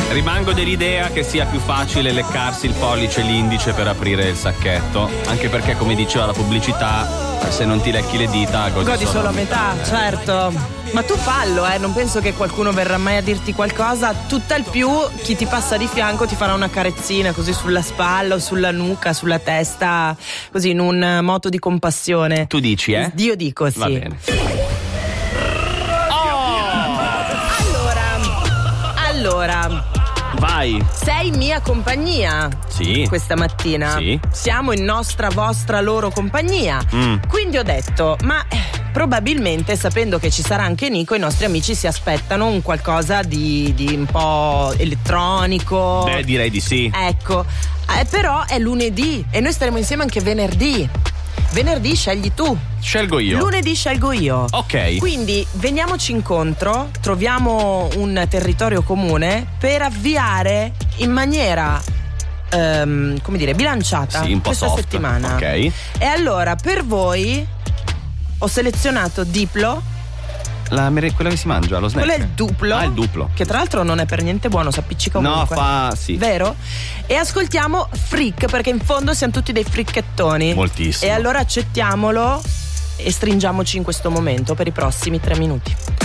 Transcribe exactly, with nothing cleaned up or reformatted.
Rimango dell'idea che sia più facile leccarsi il pollice e l'indice per aprire il sacchetto, anche perché, come diceva la pubblicità, se non ti lecchi le dita godi, godi solo a metà, metà. certo. Ma tu fallo, eh, non penso che qualcuno verrà mai a dirti qualcosa. Tutt'al più chi ti passa di fianco ti farà una carezzina così sulla spalla o sulla nuca, sulla testa, così in un moto di compassione. Tu dici, eh? Io dico sì. Va bene. Allora, vai. sei mia compagnia. Sì. Questa mattina. Sì. Siamo in nostra, vostra, loro compagnia. Mm. Quindi ho detto, ma eh, probabilmente, sapendo che ci sarà anche Nico, i nostri amici si aspettano un qualcosa di, di un po' elettronico. Beh, direi di sì. Ecco, eh, però è lunedì e noi staremo insieme anche venerdì. Venerdì scegli tu. Scelgo io. Lunedì scelgo io. Ok. Quindi veniamoci incontro, troviamo un territorio comune per avviare in maniera um, come dire, bilanciata sì, un po' questa soft. settimana. Ok. E allora per voi ho selezionato Diplo. La mere- quella che si mangia, lo snack. Quello è il duplo. Ah, il duplo. Che tra l'altro non è per niente buono, si appiccica ovunque. No, fa sì. Vero? E ascoltiamo Freak, perché in fondo siamo tutti dei fricchettoni. Moltissimo. E allora accettiamolo e stringiamoci in questo momento per i prossimi tre minuti.